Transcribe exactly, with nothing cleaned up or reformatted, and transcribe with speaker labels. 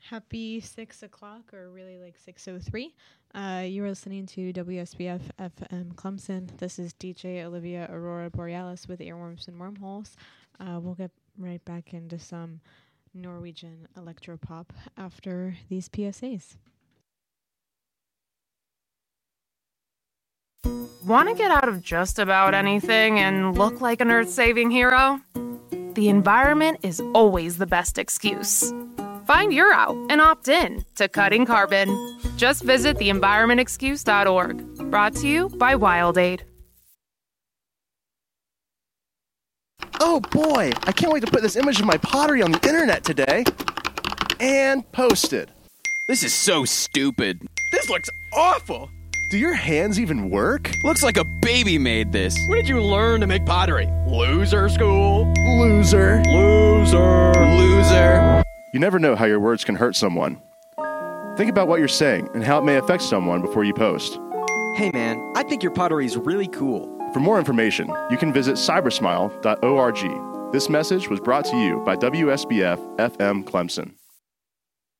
Speaker 1: Happy six o'clock, or really like six oh three. Uh, you are listening to W S B F F M Clemson. This is D J Olivia Aurora Borealis with Earworms and Wormholes. Uh, we'll get right back into some Norwegian electropop after these P S As.
Speaker 2: Want to get out of just about anything and look like an earth-saving hero? The environment is always the best excuse. Find your out and opt in to Cutting Carbon. Just visit the environment excuse dot org. Brought to you by WildAid.
Speaker 3: Oh boy, I can't wait to put this image of my pottery on the internet today. And posted.
Speaker 4: This is so stupid. This looks awful.
Speaker 3: Do your hands even work?
Speaker 4: Looks like a baby made this. Where did you learn to make pottery? Loser school?
Speaker 3: Loser.
Speaker 4: Loser. Loser.
Speaker 3: You never know how your words can hurt someone. Think about what you're saying and how it may affect someone before you post.
Speaker 5: Hey man, I think your pottery is really cool.
Speaker 3: For more information, you can visit cybersmile dot org. This message was brought to you by W S B F F M Clemson.